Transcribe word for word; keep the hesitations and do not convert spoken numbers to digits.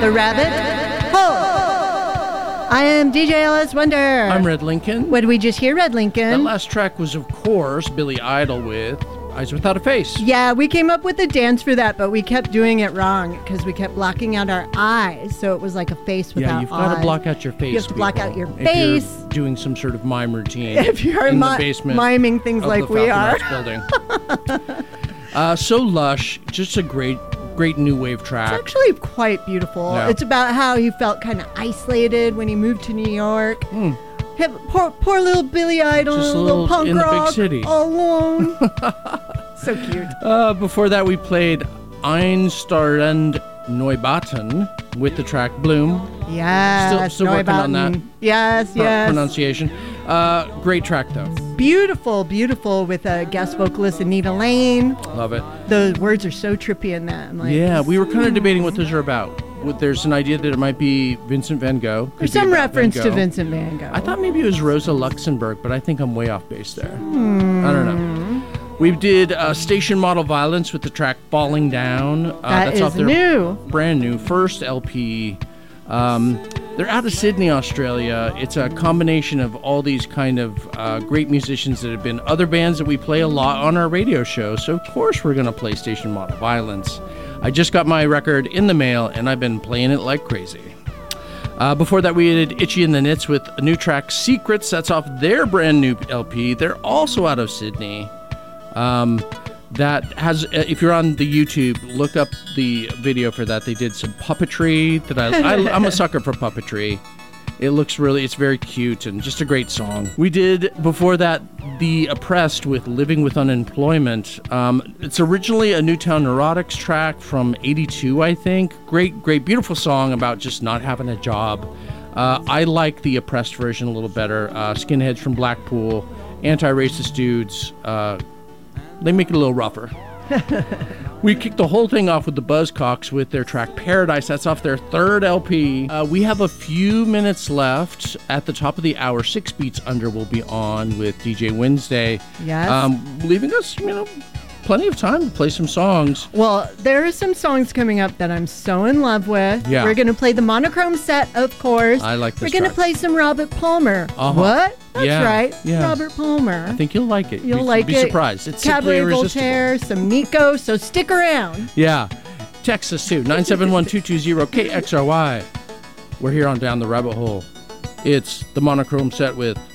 the rabbit hole. I am D J L S Wonder. I'm Red Lincoln. What did we just hear, Red Lincoln? That last track was, of course, Billy Idol with Eyes Without a Face. Yeah, we came up with a dance for that, but we kept doing it wrong because we kept blocking out our eyes, so it was like a face without eyes. Yeah, you've got to block out your face. You have to block people, out your if face. You're doing some sort of mime routine if you're in mi- the basement miming things of like the we are. building. uh, so lush, just a great, great new wave track. It's actually quite beautiful. Yeah. It's about how he felt kind of isolated when he moved to New York. Mm. Hip, poor, poor little Billy Idol, Just a little, little punk in the big rock, city. all alone. So cute. Uh, before that, we played Einstarrend Neubauten with the track Bloom. Yes. Still, still working on that. Yes, Pro- yes. pronunciation. Uh, great track, though. Beautiful, beautiful with a guest vocalist Anita Lane. Love it. The words are so trippy in that. I'm like, Yeah, we were kind of debating what those are about. There's an idea that it might be Vincent van Gogh. Could There's be some about reference Van to Gogh. Vincent van Gogh. I thought maybe it was Rosa Luxemburg, but I think I'm way off base there. Hmm. I don't know. We did uh, Station Model Violence with the track Falling Down. Uh, That that's is off their new. brand new first L P. Um, they're out of Sydney, Australia. It's a combination of all these kind of uh, great musicians that have been other bands that we play a lot on our radio show. So, of course, we're going to play Station Model Violence. I just got my record in the mail, and I've been playing it like crazy. Uh, before that, we did Itchy and the Knits with a new track, Secrets. That's off their brand new L P. They're also out of Sydney. Um, that has, uh, if you're on the YouTube, look up the video for that. They did some puppetry that I, I I'm a sucker for puppetry. It looks really, it's very cute and just a great song. We did, before that, The Oppressed with Living with Unemployment. Um, it's originally a Newtown Neurotics track from eighty-two, I think. Great, great, beautiful song about just not having a job. Uh, I like the Oppressed version a little better. Uh, Skinheads from Blackpool, anti-racist dudes. Uh, they make it a little rougher. We kicked the whole thing off with the Buzzcocks with their track Paradise. That's off their third L P. Uh, we have a few minutes left. At the top of the hour, Six Beats Under will be on with D J Wednesday. Yes. Um, leaving us, you know, plenty of time to play some songs. Well, there are some songs coming up that I'm so in love with. Yeah. We're going to play the Monochrome set, of course. I like this We're going to track. play some Robert Palmer. Uh-huh. What? That's Yeah, right. yeah. Robert Palmer. I think you'll like it. You'll Be- like be it. surprised. It's simply Cabaret irresistible. Voltaire, some Nico, so stick around. Yeah. Text us too, nine seven one, two two zero, K X R Y. We're here on Down the Rabbit Hole. It's the Monochrome set with